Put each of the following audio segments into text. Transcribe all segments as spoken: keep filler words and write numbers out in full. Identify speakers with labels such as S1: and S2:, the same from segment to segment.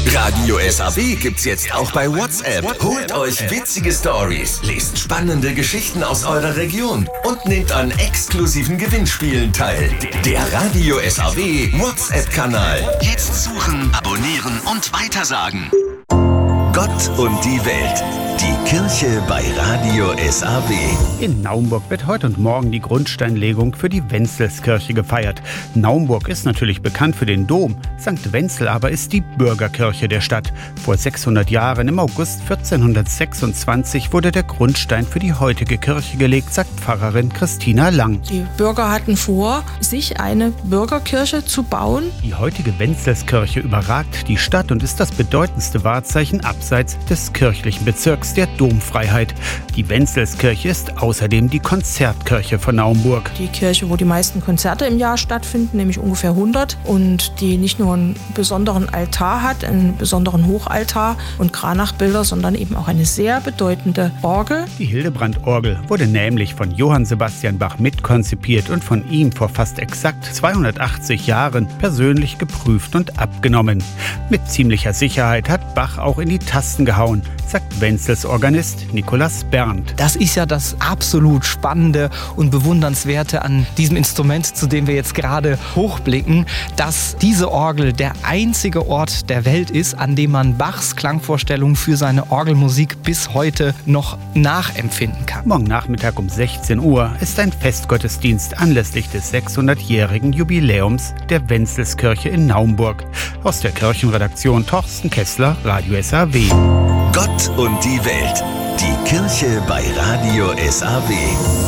S1: Radio S A W gibt's jetzt auch bei WhatsApp. Holt euch witzige Stories, lest spannende Geschichten aus eurer Region und nehmt an exklusiven Gewinnspielen teil. Der Radio S A W WhatsApp-Kanal. Jetzt suchen, abonnieren und weitersagen. Gott und die Welt. Die Kirche bei Radio S A W.
S2: In Naumburg wird heute und morgen die Grundsteinlegung für die Wenzelskirche gefeiert. Naumburg ist natürlich bekannt für den Dom. Sankt Wenzel aber ist die Bürgerkirche der Stadt. Vor sechshundert Jahren, im August vierzehnhundertsechsundzwanzig, wurde der Grundstein für die heutige Kirche gelegt, sagt Pfarrerin Christina Lang.
S3: Die Bürger hatten vor, sich eine Bürgerkirche zu bauen.
S2: Die heutige Wenzelskirche überragt die Stadt und ist das bedeutendste Wahrzeichen abseits des kirchlichen Bezirks der Domfreiheit. Die Wenzelskirche ist außerdem die Konzertkirche von Naumburg.
S3: Die Kirche, wo die meisten Konzerte im Jahr stattfinden, nämlich ungefähr hundert, und die nicht nur einen besonderen Altar hat, einen besonderen Hochaltar und Kranachbilder, sondern eben auch eine sehr bedeutende Orgel.
S2: Die Hildebrand-Orgel wurde nämlich von Johann Sebastian Bach mitkonzipiert und von ihm vor fast exakt zweihundertachtzig Jahren persönlich geprüft und abgenommen. Mit ziemlicher Sicherheit hat Bach auch in die Tasten gehauen, sagt Wenzels Organist Nikolaus Berndt.
S4: Das ist ja das absolut Spannende und Bewundernswerte an diesem Instrument, zu dem wir jetzt gerade hochblicken, dass diese Orgel der einzige Ort der Welt ist, an dem man Bachs Klangvorstellung für seine Orgelmusik bis heute noch nachempfinden kann.
S2: Morgen Nachmittag um sechzehn Uhr ist ein Festgottesdienst anlässlich des sechshundertjährigen Jubiläums der Wenzelskirche in Naumburg. Aus der Kirchenredaktion Thorsten Kessler, Radio S A W.
S1: Gott und die Welt. Die Kirche bei Radio S A W.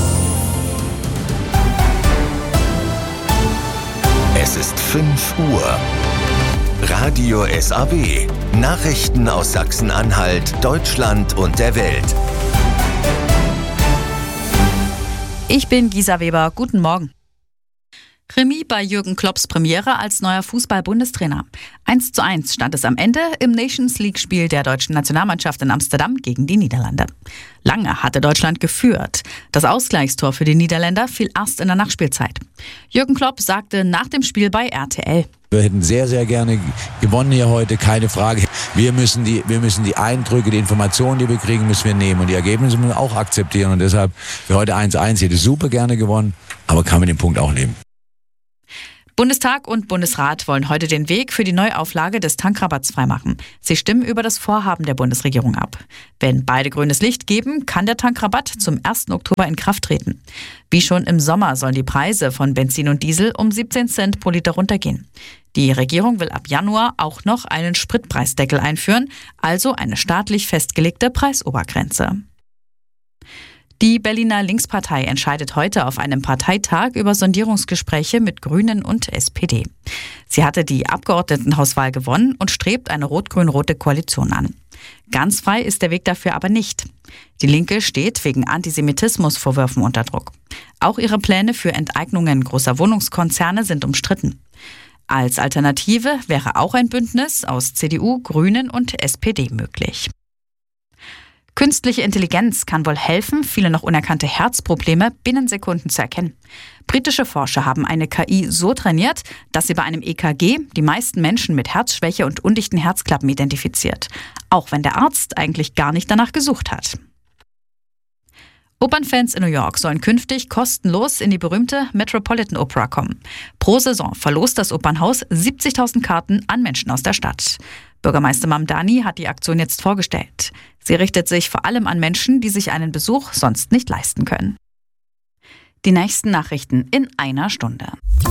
S1: Es ist fünf Uhr. Radio S A W. Nachrichten aus Sachsen-Anhalt, Deutschland und der Welt.
S5: Ich bin Gisa Weber. Guten Morgen. Remis bei Jürgen Klopps Premiere als neuer Fußball-Bundestrainer. eins zu eins stand es am Ende im Nations-League-Spiel der deutschen Nationalmannschaft in Amsterdam gegen die Niederlande. Lange hatte Deutschland geführt. Das Ausgleichstor für die Niederländer fiel erst in der Nachspielzeit. Jürgen Klopp sagte nach dem Spiel bei R T L:
S6: Wir hätten sehr, sehr gerne gewonnen hier heute, keine Frage. Wir müssen die, wir müssen die Eindrücke, die Informationen, die wir kriegen, müssen wir nehmen. Und die Ergebnisse müssen wir auch akzeptieren. Und deshalb für heute eins zu eins, hätte super gerne gewonnen, aber kann mit dem Punkt auch leben.
S5: Bundestag und Bundesrat wollen heute den Weg für die Neuauflage des Tankrabatts freimachen. Sie stimmen über das Vorhaben der Bundesregierung ab. Wenn beide grünes Licht geben, kann der Tankrabatt zum ersten Oktober in Kraft treten. Wie schon im Sommer sollen die Preise von Benzin und Diesel um siebzehn Cent pro Liter runtergehen. Die Regierung will ab Januar auch noch einen Spritpreisdeckel einführen, also eine staatlich festgelegte Preisobergrenze. Die Berliner Linkspartei entscheidet heute auf einem Parteitag über Sondierungsgespräche mit Grünen und S P D. Sie hatte die Abgeordnetenhauswahl gewonnen und strebt eine rot-grün-rote Koalition an. Ganz frei ist der Weg dafür aber nicht. Die Linke steht wegen Antisemitismusvorwürfen unter Druck. Auch ihre Pläne für Enteignungen großer Wohnungskonzerne sind umstritten. Als Alternative wäre auch ein Bündnis aus C D U, Grünen und S P D möglich. Künstliche Intelligenz kann wohl helfen, viele noch unerkannte Herzprobleme binnen Sekunden zu erkennen. Britische Forscher haben eine K I so trainiert, dass sie bei einem E K G die meisten Menschen mit Herzschwäche und undichten Herzklappen identifiziert, auch wenn der Arzt eigentlich gar nicht danach gesucht hat. Opernfans in New York sollen künftig kostenlos in die berühmte Metropolitan Opera kommen. Pro Saison verlost das Opernhaus siebzigtausend Karten an Menschen aus der Stadt. Bürgermeister Mamdani hat die Aktion jetzt vorgestellt. Sie richtet sich vor allem an Menschen, die sich einen Besuch sonst nicht leisten können. Die nächsten Nachrichten in einer Stunde.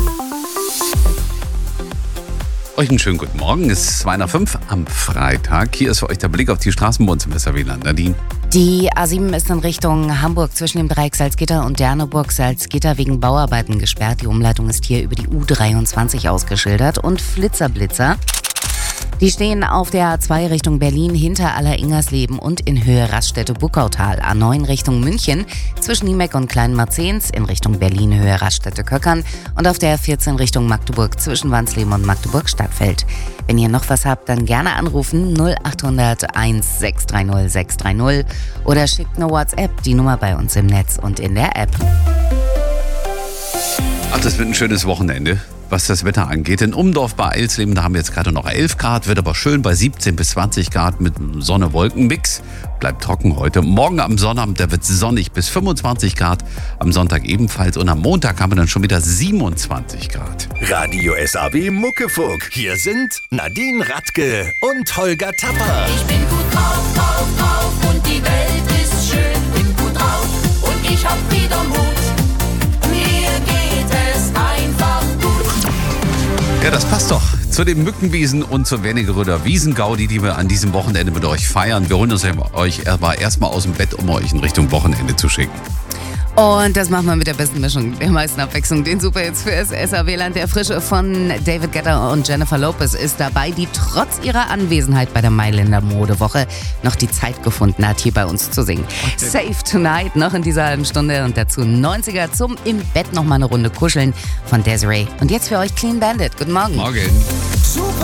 S7: Euch einen schönen guten Morgen. Es ist zwei nach fünf am Freitag. Hier ist für euch der Blick auf die Straßen bei uns im S A W-Land. Nadine.
S8: Die A sieben ist in Richtung Hamburg zwischen dem Dreieck Salzgitter und Derneburg-Salzgitter wegen Bauarbeiten gesperrt. Die Umleitung ist hier über die U dreiundzwanzig ausgeschildert. Und Flitzerblitzer. Die stehen auf der A zwei Richtung Berlin hinter Aller-Ingersleben und in Höhe Raststätte-Buckautal. A neun Richtung München zwischen Niemeck und Kleinmarzens, in Richtung Berlin Höhe Raststätte-Köckern und auf der A vierzehn Richtung Magdeburg zwischen Wansleben und Magdeburg-Stadtfeld. Wenn ihr noch was habt, dann gerne anrufen null achthundert eins sechs drei null sechs drei null oder schickt eine WhatsApp, die Nummer bei uns im Netz und in der App.
S7: Ach, das wird ein schönes Wochenende. was das Wetter angeht. In Umdorf bei Eilsleben, da haben wir jetzt gerade noch elf Grad, wird aber schön bei siebzehn bis zwanzig Grad mit Sonne-Wolken-Mix. Bleibt trocken heute. Morgen am Sonnabend, da wird es sonnig bis fünfundzwanzig Grad. Am Sonntag ebenfalls. Und am Montag haben wir dann schon wieder siebenundzwanzig Grad.
S1: Radio S A W Muckefuck. Hier sind Nadine Radke und Holger Tapper.
S9: Ich bin gut drauf, drauf, drauf und die Welt ist schön. Bin gut drauf und ich hab wieder Mut. Mir geht es einfach gut.
S7: Ja, das passt doch zu den Mückenwiesen und zur Wernigeröder Wiesengaudi, die wir an diesem Wochenende mit euch feiern. Wir holen uns euch aber erstmal aus dem Bett, um euch in Richtung Wochenende zu schicken.
S8: Und das machen wir mit der besten Mischung, der meisten Abwechslung. Den Superhits für das S A W-Land. Der Frische von David Guetta und Jennifer Lopez ist dabei, die trotz ihrer Anwesenheit bei der Mailänder Modewoche noch die Zeit gefunden hat, hier bei uns zu singen. Okay. Safe Tonight noch in dieser halben Stunde und dazu neunziger zum im Bett noch mal eine Runde kuscheln von Desiree. Und jetzt für euch Clean Bandit. Guten Morgen.
S7: Morgen.